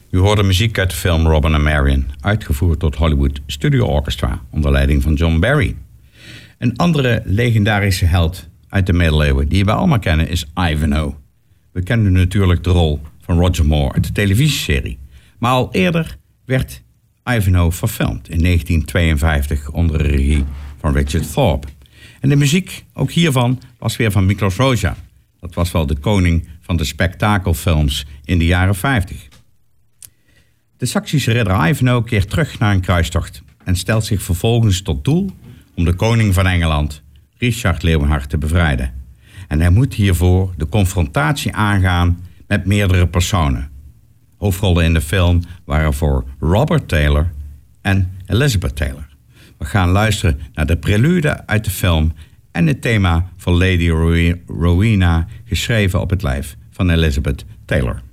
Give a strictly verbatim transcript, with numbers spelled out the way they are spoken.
U hoorde muziek uit de film Robin and Marian, uitgevoerd door het Hollywood Studio Orchestra onder leiding van John Barry. Een andere legendarische held uit de middeleeuwen die we allemaal kennen is Ivanhoe. We kennen natuurlijk de rol van Roger Moore uit de televisieserie. Maar al eerder werd Ivanhoe verfilmd in negentien tweeënvijftig onder de regie van Richard Thorpe. En de muziek, ook hiervan, was weer van Miklos Rozsa. Dat was wel de koning van de spektakelfilms in de jaren vijftig. De Saksische ridder Ivanhoe keert terug naar een kruistocht en stelt zich vervolgens tot doel om de koning van Engeland, Richard Leeuwenhard, te bevrijden. En hij moet hiervoor de confrontatie aangaan met meerdere personen. Hoofdrollen in de film waren voor Robert Taylor en Elizabeth Taylor. We gaan luisteren naar de prelude uit de film en het thema van Lady Rowena, geschreven op het lijf van Elizabeth Taylor.